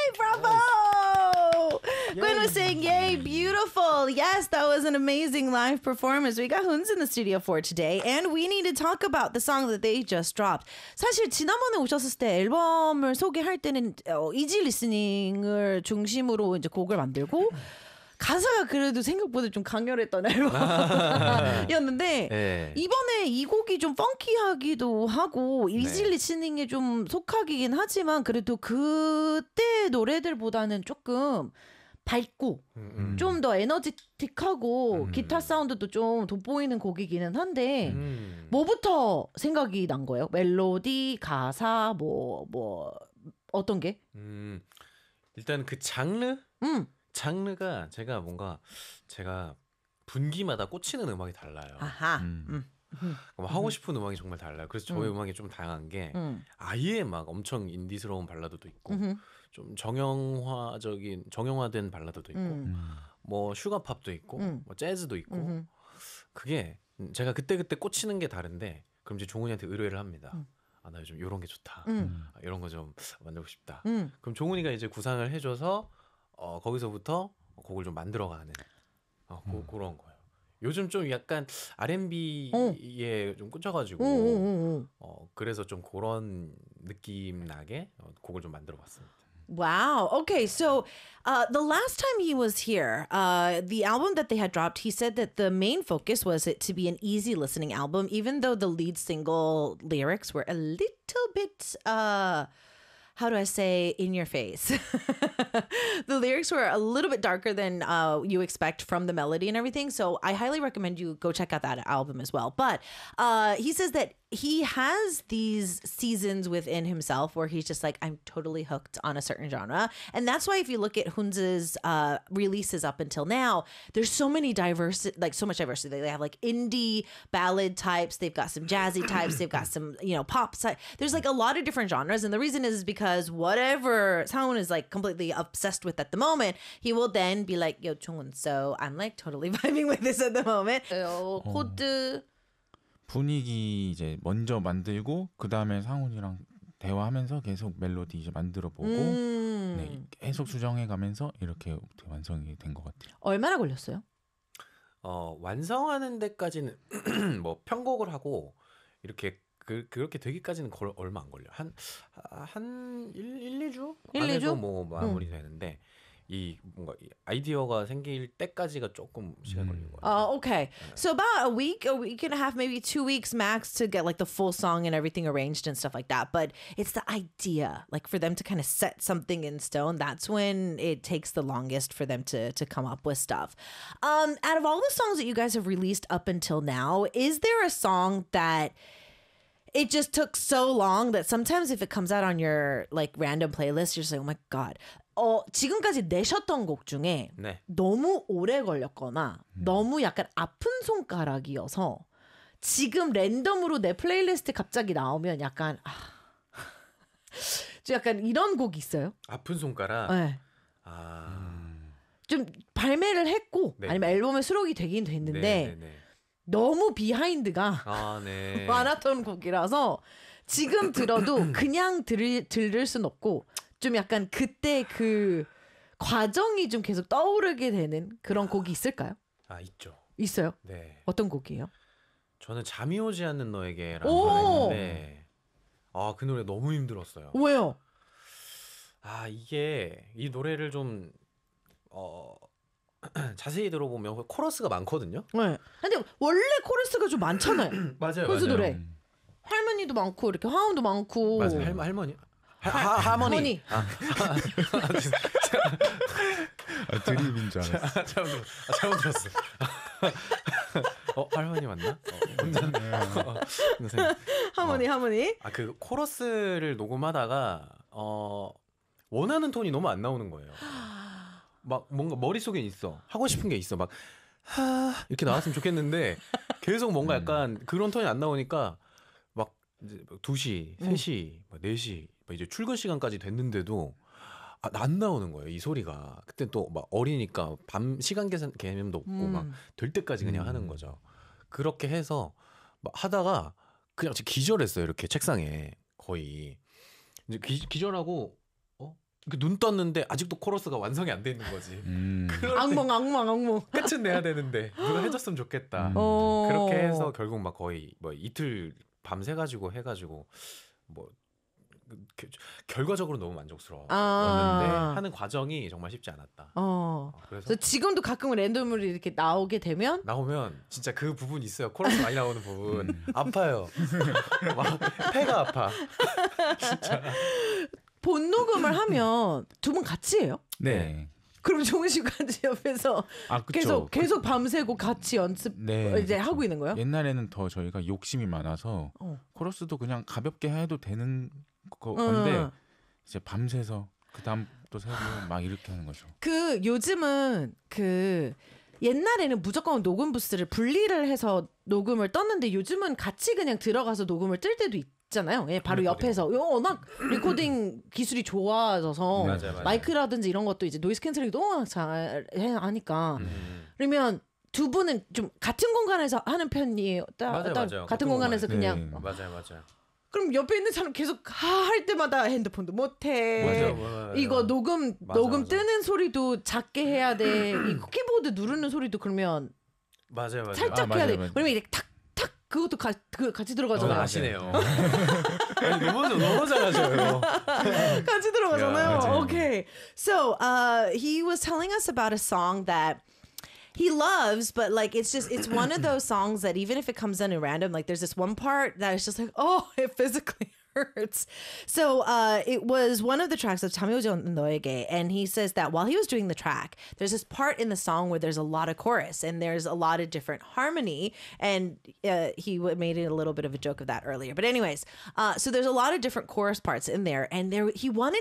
Bravo! Gwen was saying, yay, beautiful. Yes, that was an amazing live performance. We got Huns in the studio for today, and we need to talk about the song that they just dropped. 사실 지난번에 오셨을 때 앨범을 소개할 때는 이지 리스닝을 중심으로 이제 곡을 만들고 가사가 그래도 생각보다 좀 강렬했던 앨범이었는데 네. 이번에 이 곡이 좀 펑키하기도 하고 이지 리스닝에 좀 속하긴 하지만 그래도 그때 노래들보다는 조금 밝고 좀 더 에너지틱하고 기타 사운드도 좀 돋보이는 곡이기는 한데 뭐부터 생각이 난 거예요? 멜로디, 가사, 뭐 어떤 게? 일단 그 장르가 제가 분기마다 꽂히는 음악이 달라요. 아하. 하고 싶은 음악이 정말 달라요. 그래서 저의 음악이 좀 다양한 게 아예 막 엄청 인디스러운 발라드도 있고 좀 정형화된 발라드도 있고 뭐 슈가팝도 있고 뭐 재즈도 있고 그게 제가 그때 꽂히는 게 다른데 그럼 이제 종훈이한테 의뢰를 합니다. 나 요즘 이런 게 좋다. 이런 거 좀 만들고 싶다. 그럼 종훈이가 이제 구상을 해줘서 거기서부터 곡을 좀 만들어가는 그런 거예요. 요즘 좀 약간 R&B에 좀 꽂혀가지고 그래서 좀 그런 느낌 나게 곡을 좀 만들어봤습니다. Wow. Okay. So the last time he was here, the album that they had dropped, he said that the main focus was it to be an easy listening album, even though the lead single lyrics were a little bit, how do I say, in your face. The lyrics were a little bit darker than you expect from the melody and everything. So I highly recommend you go check out that album as well. But he says that he has these seasons within himself where he's just like, I'm totally hooked on a certain genre. And that's why if you look at Hunz's releases up until now, there's so much diversity. They have like indie ballad types. They've got some jazzy types. They've got some, pop. There's like a lot of different genres. And the reason is because whatever Sangwon is like completely obsessed with at the moment, he will then be like, yo, Chungwon, so I'm like totally vibing with this at the moment. 코드. 분위기 이제 먼저 만들고 그 다음에 상훈이랑 대화하면서 계속 멜로디 이제 만들어 보고 네, 계속 수정해가면서 이렇게 완성이 된 것 같아요. 얼마나 걸렸어요? 완성하는 데까지는 뭐 편곡을 하고 이렇게 그렇게 되기까지는 얼마 안 걸려. 한 2주? 1-2주? 뭐 마무리되는데 이 아이디어가 생길 때까지가 조금 시간 걸린 거예요. Okay. So about a week and a half, maybe 2 weeks max to get like the full song and everything arranged and stuff like that. But it's the idea, like for them to kind of set something in stone. That's when it takes the longest for them to come up with stuff. Out of all the songs that you guys have released up until now, is there a song that it just took so long that sometimes if it comes out on your like random playlist, you're just like, oh my God. 지금까지 내셨던 곡 중에 너무 오래 걸렸거나 너무 약간 아픈 손가락이어서 지금 랜덤으로 내 플레이리스트 갑자기 나오면 약간 좀 약간 이런 곡이 있어요? 아픈 손가락? 네. 좀 발매를 했고 아니면 앨범에 수록이 되긴 됐는데 너무 비하인드가 많았던 곡이라서 지금 들어도 그냥 들을 순 없고 좀 약간 그때 그 과정이 좀 계속 떠오르게 되는 그런 곡이 있을까요? 있죠. 있어요? 네. 어떤 곡이에요? 저는 잠이 오지 않는 너에게라는 노래인데 그 노래 너무 힘들었어요. 왜요? 이 노래를 좀 자세히 들어보면 코러스가 많거든요. 네. 근데 원래 코러스가 좀 많잖아요. 맞아요. 훈수 노래. 할머니도 많고 이렇게 화음도 많고. 맞아요. 할머니. 하모니. 드립인 줄 알았어. 잘못 들었어. 할머니 맞나? 하모니. 그 코러스를 녹음하다가 원하는 톤이 너무 안 나오는 거예요. 막 뭔가 머릿속에 있어. 하고 싶은 게 있어. 막 이렇게 나왔으면 좋겠는데 계속 뭔가 약간 그런 톤이 안 나오니까 막 이제 2시, 3시, 4시 이제 출근 시간까지 됐는데도 안 나오는 거예요. 이 소리가. 그때 또 막 어리니까 밤 시간 개념도 없고 막 될 때까지 그냥 하는 거죠. 그렇게 해서 막 하다가 그냥 기절했어요. 이렇게 책상에 거의 이제 기절하고 눈 떴는데 아직도 코러스가 완성이 안 돼 있는 거지. 그럴 때 악몽. 끝은 내야 되는데 누가 해줬으면 좋겠다. 어. 그렇게 해서 결국 막 거의 뭐 이틀 밤새 가지고 해가지고 뭐 결과적으로 너무 만족스러웠는데 하는 과정이 정말 쉽지 않았다. 그래서 그래서 지금도 가끔 랜덤으로 이렇게 나오게 되면 나오면 진짜 그 부분 있어요. 코러스 많이 나오는 부분 아파요. 막 폐가 아파. 진짜. 본 녹음을 하면 두 분 같이 해요? 네. 그럼 종훈 씨가 같이 옆에서 아, 그쵸. 계속 밤새고 같이 연습 네, 이제 그쵸. 하고 있는 거예요? 옛날에는 더 저희가 욕심이 많아서 코러스도 그냥 가볍게 해도 되는 건데 이제 밤새서 그 다음 또 세고 막 이렇게 하는 거죠. 그 요즘은 그 옛날에는 무조건 녹음 부스를 분리를 해서 녹음을 떴는데 요즘은 같이 그냥 들어가서 녹음을 뜰 때도 있잖아요. 예, 바로 옆에서 워낙 리코딩 기술이 좋아져서 맞아요. 마이크라든지 이런 것도 이제 노이즈 캔슬링도 워낙 잘 하니까 그러면 두 분은 좀 같은 공간에서 하는 편이에요? 맞아요. 같은 공간에서 그냥 네. 맞아요. 그럼 옆에 있는 사람 계속 할 때마다 핸드폰도 못해. 맞아요. 이거 녹음 맞아. 뜨는 소리도 작게 해야 돼. 이 키보드 누르는 소리도 그러면 맞아요. 살짝 아, 해야 돼. 맞아요. 왜냐면 이렇게 탁탁 그것도 같이 들어가잖아요. 아시네요. 아니, 너무 잘하셔요. 같이 들어가잖아요. Yeah, 맞아요. Okay. So, he was telling us about a song that he loves, but like it's one of those songs that even if it comes in at random, like there's this one part that is just like, oh, it physically hurts. So it was one of the tracks of 잠이 오지 않는 너에게, and he says that while he was doing the track, there's this part in the song where there's a lot of chorus and there's a lot of different harmony, and he made it a little bit of a joke of that earlier. But anyways, so there's a lot of different chorus parts in there, and he wanted